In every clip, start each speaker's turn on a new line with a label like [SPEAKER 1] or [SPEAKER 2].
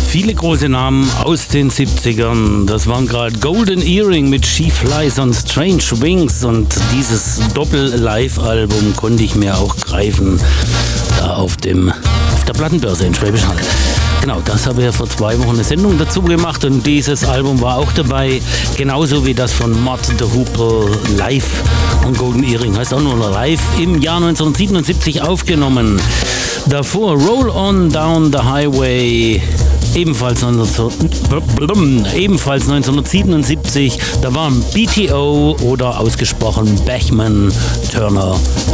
[SPEAKER 1] Viele große Namen aus den 70ern. Das waren gerade Golden Earring mit She Flies on Strange Wings und dieses Doppel-Live-Album konnte ich mir auch greifen, da auf der Plattenbörse in Schwäbisch Hall. Genau, das habe ich ja vor 2 Wochen eine Sendung dazu gemacht und dieses Album war auch dabei, genauso wie das von Mott the Hoople live und Golden Earring heißt auch nur live im Jahr 1977 aufgenommen. Davor Roll On Down the Highway, ebenfalls 1977, da waren BTO oder ausgesprochen Bachman Turner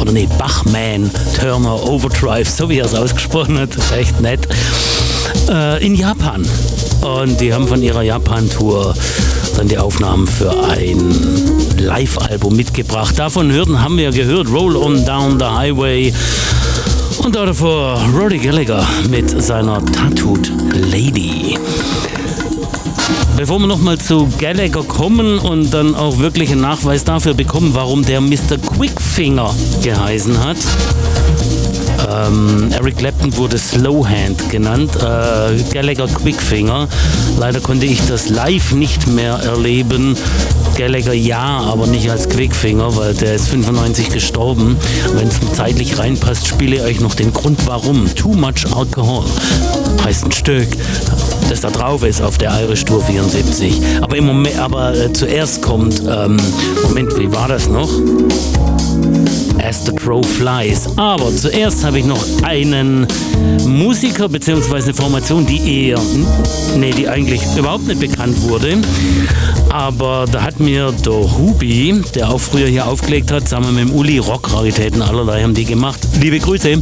[SPEAKER 1] Overdrive, so wie er es ausgesprochen hat, echt nett, in Japan. Und die haben von ihrer Japan-Tour dann die Aufnahmen für ein Live-Album mitgebracht. Davon haben wir gehört Roll On Down the Highway. Und davor Rory Gallagher mit seiner Tattooed Lady. Bevor wir nochmal zu Gallagher kommen und dann auch wirklich einen Nachweis dafür bekommen, warum der Mr. Quickfinger geheißen hat. Eric Clapton wurde Slowhand genannt, Gallagher Quickfinger. Leider konnte ich das live nicht mehr erleben. Gallagher ja, aber nicht als Quickfinger, weil der ist 95 gestorben. Wenn es zeitlich reinpasst, spiele ich euch noch den Grund, warum. Too Much Alcohol heißt ein Stück, das da drauf ist auf der Irish Tour 74. Aber im Moment, zuerst kommt, wie war das noch? As the Crow Flies. Aber zuerst habe ich noch einen Musiker bzw. eine Formation, die eigentlich überhaupt nicht bekannt wurde. Aber da hat mir der Hubi, der auch früher hier aufgelegt hat, zusammen mit dem Uli, Rock-Raritäten allerlei haben die gemacht. Liebe Grüße.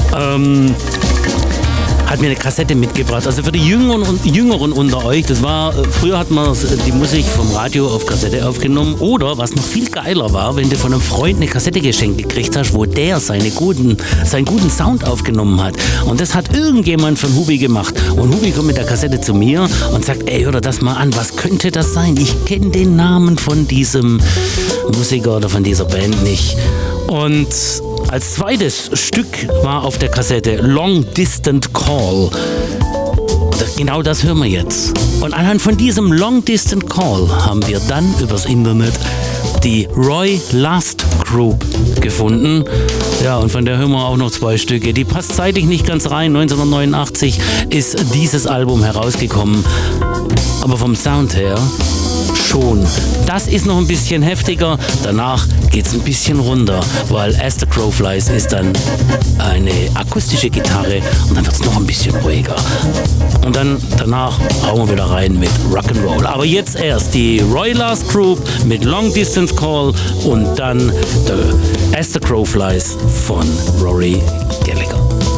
[SPEAKER 1] Hat mir eine Kassette mitgebracht. Also für die Jüngeren unter euch, das war, früher hat man die Musik vom Radio auf Kassette aufgenommen. Oder, was noch viel geiler war, wenn du von einem Freund eine Kassette geschenkt gekriegt hast, wo der seinen guten Sound aufgenommen hat. Und das hat irgendjemand von Hubi gemacht. Und Hubi kommt mit der Kassette zu mir und sagt, ey, hör dir das mal an, was könnte das sein? Ich kenne den Namen von diesem Musiker oder von dieser Band nicht. Und als zweites Stück war auf der Kassette Long Distant Call. Genau das hören wir jetzt. Und anhand von diesem Long Distant Call haben wir dann übers Internet die Roy Last Group gefunden. Ja, und von der hören wir auch noch 2 Stücke. Die passt zeitlich nicht ganz rein. 1989 ist dieses Album herausgekommen. Aber vom Sound her schon. Das ist noch ein bisschen heftiger, danach geht's ein bisschen runter, weil As the Crow Flies ist dann eine akustische Gitarre und dann wird's noch ein bisschen ruhiger. Und dann danach hauen wir wieder rein mit Rock'n'Roll. Aber jetzt erst die Roy Last Group mit Long Distance Call und dann As the Crow Flies von Rory Gallagher.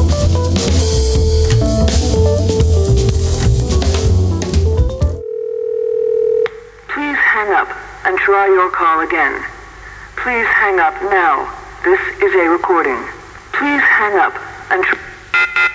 [SPEAKER 2] And try your call again. Please hang up now. This is a recording. Please hang up and